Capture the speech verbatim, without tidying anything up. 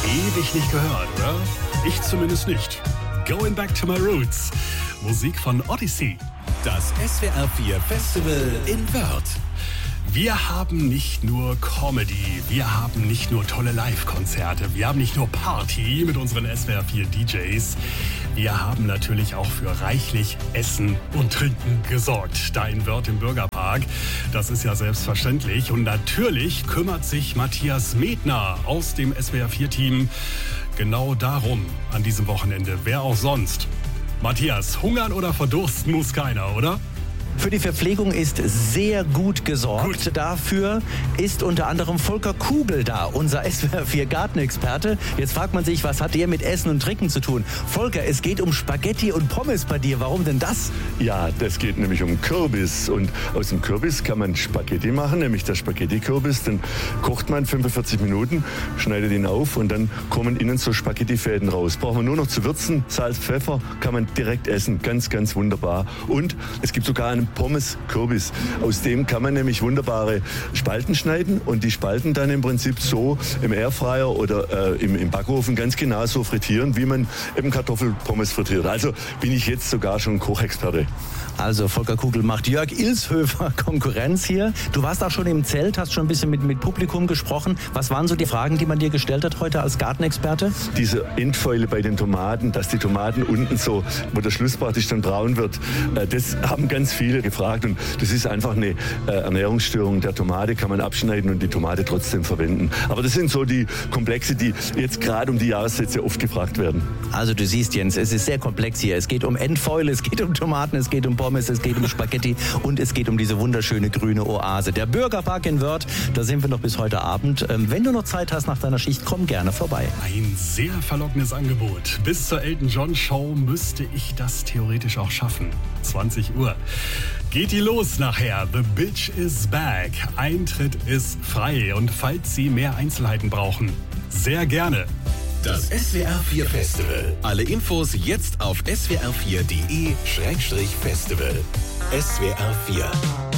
Ewig nicht gehört, oder? Ich zumindest nicht. Going Back to My Roots. Musik von Odyssey. Das S W R vier Festival in Wörth. Wir haben nicht nur Comedy, wir haben nicht nur tolle Live-Konzerte, wir haben nicht nur Party mit unseren S W R vier D Js. Wir haben natürlich auch für reichlich Essen und Trinken gesorgt, da in Wörth im Bürgerpark. Das ist ja selbstverständlich. Und natürlich kümmert sich Matthias Medner aus dem S W R vier Team genau darum an diesem Wochenende. Wer auch sonst. Matthias, hungern oder verdursten muss keiner, oder? Für die Verpflegung ist sehr gut gesorgt. Gut. Dafür ist unter anderem Volker Kugel da, unser S W R vier Gartenexperte. Jetzt fragt man sich, was hat der mit Essen und Trinken zu tun? Volker, es geht um Spaghetti und Pommes bei dir. Warum denn das? Ja, das geht nämlich um Kürbis. Und aus dem Kürbis kann man Spaghetti machen, nämlich der Spaghetti-Kürbis. Den kocht man fünfundvierzig Minuten, schneidet ihn auf und dann kommen innen so Spaghetti-Fäden raus. Braucht man nur noch zu würzen, Salz, Pfeffer, kann man direkt essen. Ganz, ganz wunderbar. Und es gibt sogar einen Pommes-Kürbis. Aus dem kann man nämlich wunderbare Spalten schneiden und die Spalten dann im Prinzip so im Airfryer oder äh, im, im Backofen ganz genau so frittieren, wie man eben Kartoffelpommes frittiert. Also bin ich jetzt sogar schon Kochexperte. Also Volker Kugel macht Jörg Ilshöfer Konkurrenz hier. Du warst auch schon im Zelt, hast schon ein bisschen mit, mit Publikum gesprochen. Was waren so die Fragen, die man dir gestellt hat heute als Gartenexperte? Diese Endfäule bei den Tomaten, dass die Tomaten unten so, wo der Schluss praktisch dann braun wird, äh, das haben ganz viele gefragt und das ist einfach eine äh, Ernährungsstörung der Tomate, kann man abschneiden und die Tomate trotzdem verwenden. Aber das sind so die Komplexe, die jetzt gerade um die Jahreszeit sehr oft gefragt werden. Also du siehst, Jens, es ist sehr komplex hier. Es geht um Endfäule, es geht um Tomaten, es geht um Pommes, es geht um Spaghetti und es geht um diese wunderschöne grüne Oase. Der Bürgerpark in Wörth, da sind wir noch bis heute Abend. Ähm, wenn du noch Zeit hast nach deiner Schicht, komm gerne vorbei. Ein sehr verlockendes Angebot. Bis zur Elton John Show müsste ich das theoretisch auch schaffen. zwanzig Uhr. Geht die los nachher. The Bitch is back. Eintritt ist frei. Und falls Sie mehr Einzelheiten brauchen, sehr gerne. Das S W R vier Festival. Alle Infos jetzt auf s w r vier punkt d e Schrägstrich Festival. S W R vier.